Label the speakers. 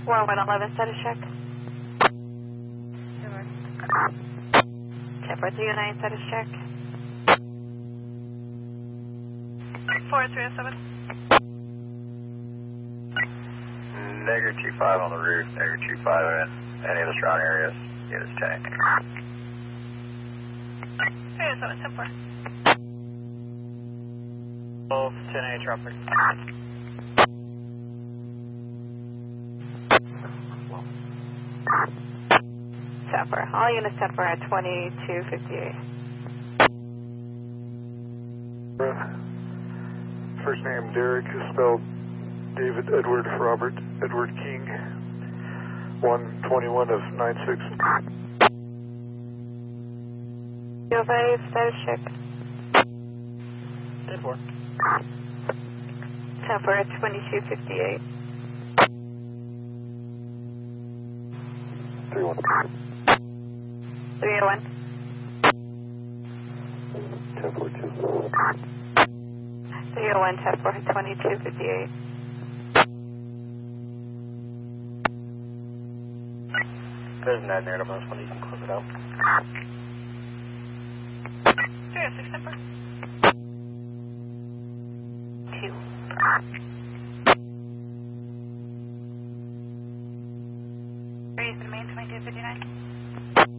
Speaker 1: 1111, status check. Temper 309, status check.
Speaker 2: 4307.
Speaker 3: Negative 25 on the roof, negative 25 in any of the surrounding areas. Units 10.
Speaker 2: 307, Temper.
Speaker 4: 10A traffic.
Speaker 1: Temper. All units temper at 2258.
Speaker 5: First name Derek is spelled David Edward Robert Edward King. 121 of 96.
Speaker 1: UFA, status check.
Speaker 4: 10-4.
Speaker 1: Temper at 2258.
Speaker 5: 31.
Speaker 1: 301.
Speaker 5: 1042.
Speaker 1: 301, Temper 2258.
Speaker 4: There's no narrative on this one, you can close it out.
Speaker 2: 306, Temper.
Speaker 1: 2.